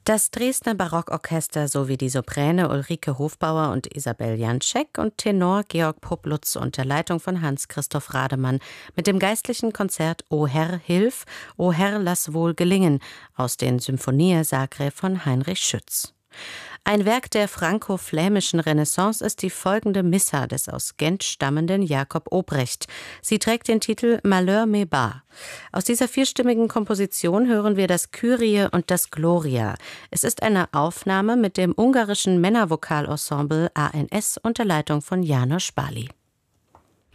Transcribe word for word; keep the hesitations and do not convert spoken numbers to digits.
Das Dresdner Barockorchester sowie die Soprane Ulrike Hofbauer und Isabel Janczek und Tenor Georg Poplutz unter Leitung von Hans-Christoph Rademann mit dem geistlichen Konzert O Herr, hilf, O Herr, lass wohl gelingen aus den Symphonie Sacrae von Heinrich Schütz. Ein Werk der franko-flämischen Renaissance ist die folgende Missa des aus Gent stammenden Jakob Obrecht. Sie trägt den Titel Malheur me bat. Aus dieser vierstimmigen Komposition hören wir das Kyrie und das Gloria. Es ist eine Aufnahme mit dem ungarischen Männervokalensemble A N S unter Leitung von János Báli.